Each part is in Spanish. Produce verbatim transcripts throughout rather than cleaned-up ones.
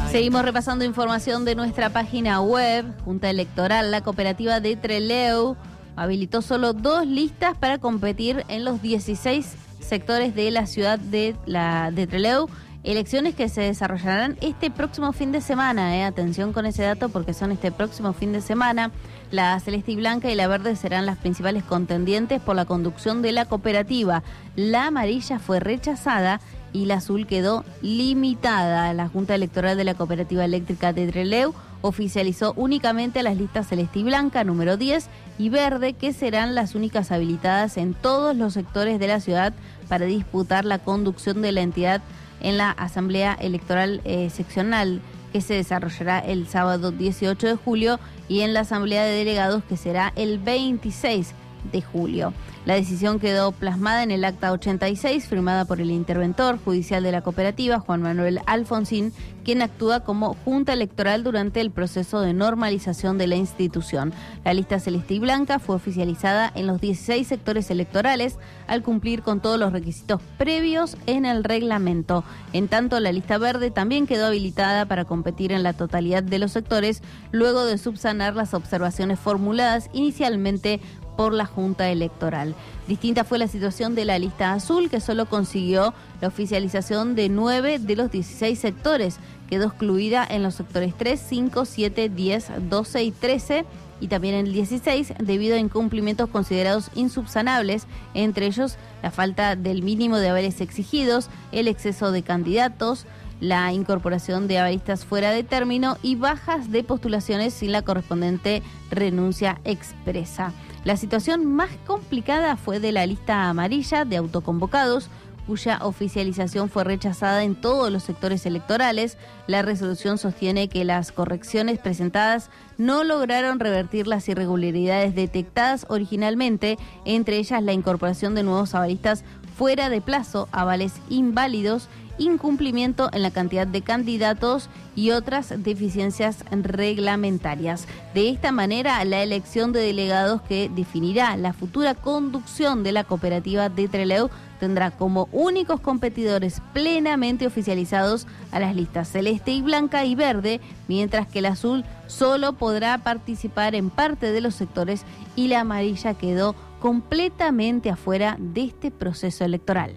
Seguimos repasando información de nuestra página web. Junta Electoral, la cooperativa de Trelew habilitó solo dos listas para competir en los dieciséis sectores de la ciudad de, la, de Trelew. Elecciones que se desarrollarán este próximo fin de semana. Eh. Atención con ese dato porque son este próximo fin de semana. La celeste y blanca y la verde serán las principales contendientes por la conducción de la cooperativa. La amarilla fue rechazada y la azul quedó limitada. La Junta Electoral de la Cooperativa Eléctrica de Trelew oficializó únicamente las listas celeste y blanca, número diez, y verde, que serán las únicas habilitadas en todos los sectores de la ciudad para disputar la conducción de la entidad en la Asamblea Electoral eh, Seccional, que se desarrollará el sábado dieciocho de julio, y en la Asamblea de Delegados, que será el veintiséis de julio. La decisión quedó plasmada en el acta ochenta y seis, firmada por el interventor judicial de la cooperativa, Juan Manuel Alfonsín, quien actúa como junta electoral durante el proceso de normalización de la institución. La lista celeste y blanca fue oficializada en los dieciséis sectores electorales al cumplir con todos los requisitos previos en el reglamento. En tanto, la lista verde también quedó habilitada para competir en la totalidad de los sectores, luego de subsanar las observaciones formuladas inicialmente por la Junta Electoral. Distinta fue la situación de la lista azul, que solo consiguió la oficialización de nueve de los dieciséis sectores. Quedó excluida en los sectores tres, cinco, siete, diez, doce y trece, y también en el dieciséis, debido a incumplimientos considerados insubsanables, entre ellos la falta del mínimo de haberes exigidos, el exceso de candidatos, la incorporación de avaristas fuera de término y bajas de postulaciones sin la correspondiente renuncia expresa. La situación más complicada fue de la lista amarilla de autoconvocados, cuya oficialización fue rechazada en todos los sectores electorales. La resolución sostiene que las correcciones presentadas no lograron revertir las irregularidades detectadas originalmente, entre ellas la incorporación de nuevos avaristas fuera de plazo, avales inválidos, incumplimiento en la cantidad de candidatos y otras deficiencias reglamentarias. De esta manera, la elección de delegados que definirá la futura conducción de la cooperativa de Trelew tendrá como únicos competidores plenamente oficializados a las listas celeste y blanca y verde, mientras que el azul solo podrá participar en parte de los sectores y la amarilla quedó completamente afuera de este proceso electoral.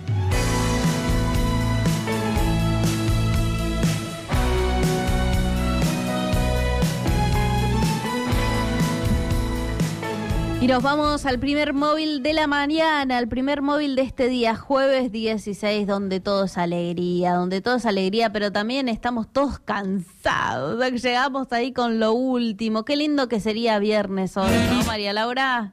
Y nos vamos al primer móvil de la mañana, al primer móvil de este día, jueves dieciséis, donde todo es alegría, donde todo es alegría, pero también estamos todos cansados. Llegamos ahí con lo último. Qué lindo que sería viernes hoy, ¿no, María Laura?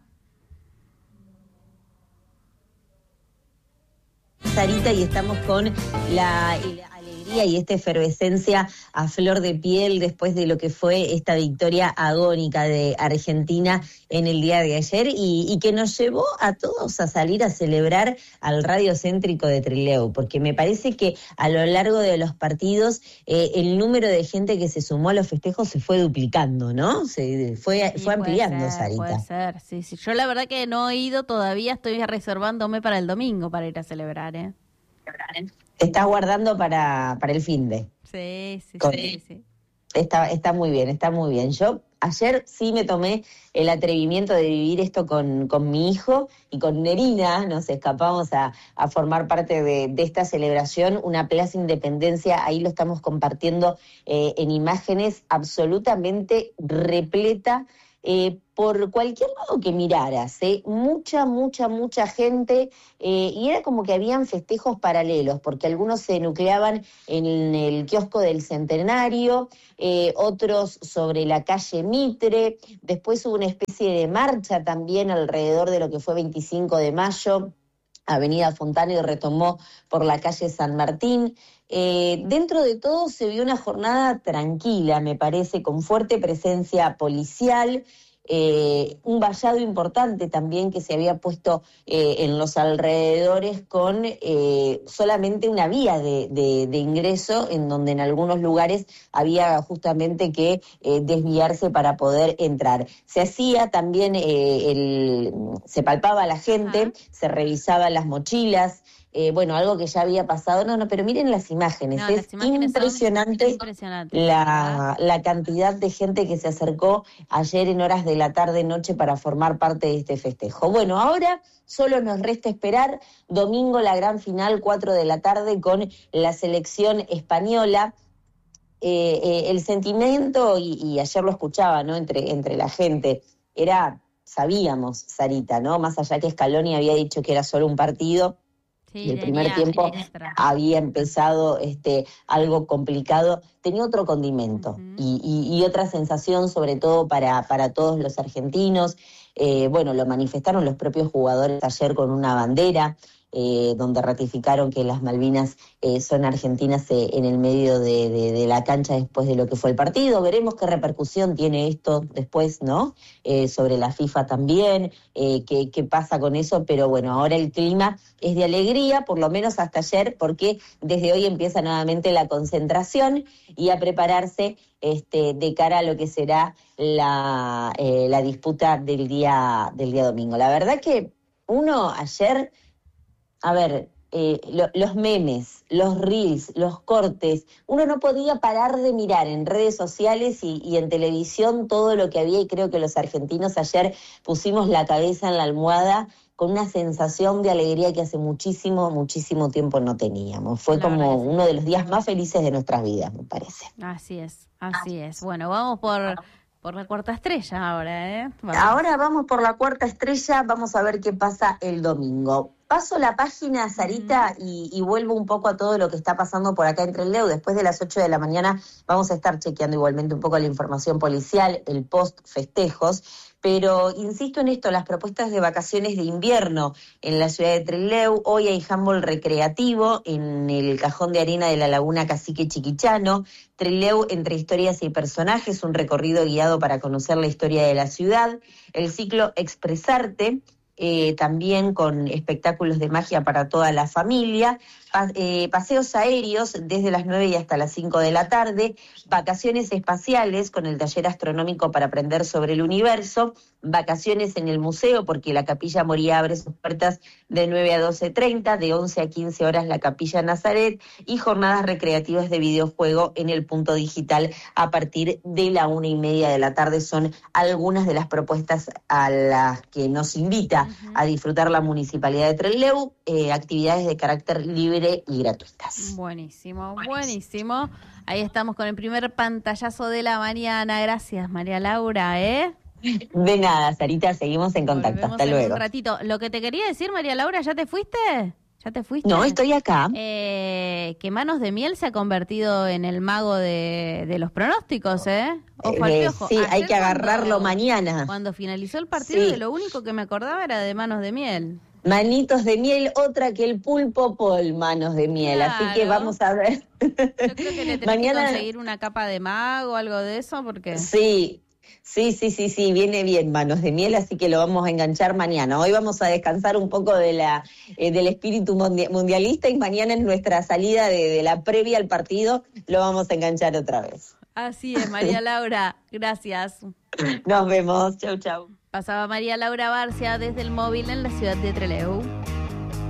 Sarita, y estamos con la, la alegría y esta efervescencia a flor de piel después de lo que fue esta victoria agónica de Argentina en el día de ayer y, y que nos llevó a todos a salir a celebrar al radio céntrico de Trelew, porque me parece que a lo largo de los partidos eh, el número de gente que se sumó a los festejos se fue duplicando, ¿no? Se fue, sí, fue ampliando, puede ser, Sarita. Puede ser, sí, sí. Yo la verdad que no he ido todavía, estoy reservándome para el domingo para ir a celebrar, ¿eh? Te estás guardando para, para el finde. Sí, sí, Con, sí, sí. Está, está muy bien, está muy bien. Yo ayer sí me tomé el atrevimiento de vivir esto con, con mi hijo y con Nerina. Nos escapamos a, a formar parte de, de esta celebración, una Plaza Independencia, ahí lo estamos compartiendo eh, en imágenes, absolutamente repleta. Eh, por cualquier lado que miraras, ¿eh? mucha, mucha, mucha gente, eh, y era como que habían festejos paralelos, porque algunos se nucleaban en el kiosco del Centenario, eh, otros sobre la calle Mitre, después hubo una especie de marcha también alrededor de lo que fue veinticinco de mayo, Avenida Fontana, y retomó por la calle San Martín. Eh, dentro de todo se vio una jornada tranquila, me parece, con fuerte presencia policial, eh, un vallado importante también que se había puesto eh, en los alrededores con eh, solamente una vía de, de, de ingreso, en donde en algunos lugares había justamente que eh, desviarse para poder entrar. Se hacía también, eh, el, se palpaba a la gente, uh-huh. se revisaban las mochilas, eh, bueno, algo que ya había pasado. No, no, pero miren las imágenes, No, es las imágenes impresionante, impresionante, la, la cantidad de gente que se acercó ayer en horas de la tarde-noche para formar parte de este festejo. Bueno, ahora solo nos resta esperar, domingo la gran final, cuatro de la tarde, con la selección española. Eh, eh, el sentimiento, y, y ayer lo escuchaba, ¿no? Entre, entre la gente, era, sabíamos, Sarita, ¿no? Más allá que Scaloni había dicho que era solo un partido, sí, y el primer tiempo extra. había empezado este, algo complicado, tenía otro condimento Uh-huh. y, y, y otra sensación, sobre todo para, para todos los argentinos. Eh, bueno, lo manifestaron los propios jugadores ayer con una bandera, Eh, donde ratificaron que las Malvinas eh, son argentinas eh, en el medio de, de, de la cancha después de lo que fue el partido. Veremos qué repercusión tiene esto después, ¿no? Eh, sobre la FIFA también, eh, qué, qué pasa con eso, pero bueno, ahora el clima es de alegría, por lo menos hasta ayer, porque desde hoy empieza nuevamente la concentración y a prepararse este, de cara a lo que será la, eh, la disputa del día, del día domingo. La verdad que uno ayer... A ver, eh, lo, los memes, los reels, los cortes, uno no podía parar de mirar en redes sociales y, y en televisión todo lo que había, y creo que los argentinos ayer pusimos la cabeza en la almohada con una sensación de alegría que hace muchísimo, muchísimo tiempo no teníamos. Fue como uno de los días más felices de nuestras vidas, me parece. Así es, así es. Bueno, vamos por... Por la cuarta estrella ahora, ¿eh? Vamos. Ahora vamos por la cuarta estrella, vamos a ver qué pasa el domingo. Paso la página, Sarita, uh-huh. y, y vuelvo un poco a todo lo que está pasando por acá en Trelew. Después de las ocho de la mañana vamos a estar chequeando igualmente un poco la información policial, el post-festejos. Pero insisto en esto, las propuestas de vacaciones de invierno en la ciudad de Trelew. Hoy hay handball recreativo en el cajón de arena de la Laguna Cacique Chiquichano. Trelew entre historias y personajes, un recorrido guiado para conocer la historia de la ciudad. El ciclo Expresarte, eh, también con espectáculos de magia para toda la familia. Pa- eh, paseos aéreos desde las nueve y hasta las cinco de la tarde. Vacaciones espaciales con el taller astronómico para aprender sobre el universo. Vacaciones en el museo porque la Capilla Moría abre sus puertas de nueve a doce treinta, de once a quince horas la Capilla Nazaret, y jornadas recreativas de videojuego en el punto digital a partir de la una y media de la tarde. Son algunas de las propuestas a las que nos invita uh-huh. a disfrutar la Municipalidad de Trelew, eh, actividades de carácter libre y gratuitas. Buenísimo, buenísimo. Ahí estamos con el primer pantallazo de la mañana. Gracias, María Laura, ¿eh? De nada, Sarita, seguimos en contacto. Volvemos Hasta en luego. Un ratito. Lo que te quería decir, María Laura, ¿ya te fuiste? ¿Ya te fuiste? No, estoy acá. Eh, que Manos de Miel se ha convertido en el mago de, de los pronósticos, ¿eh? Ojo al Eh, piojo. sí, Ayer hay que agarrarlo cuando, mañana. Cuando finalizó el partido, Sí. de lo único que me acordaba era de Manos de Miel. Manitos de miel, otra que el pulpo Paul, manos de miel. Claro. Así que vamos a ver. Yo creo que le tenés Mañana... que conseguir una capa de mago o algo de eso, porque... Sí, sí, sí, sí, sí, viene bien Manos de Miel, así que lo vamos a enganchar mañana. Hoy vamos a descansar un poco de la eh, del espíritu mundi- mundialista, y mañana en nuestra salida de, de la previa al partido lo vamos a enganchar otra vez. Así es, María Laura, gracias. Nos vemos, chau, chau. Pasaba María Laura Barcia desde el móvil en la ciudad de Trelew.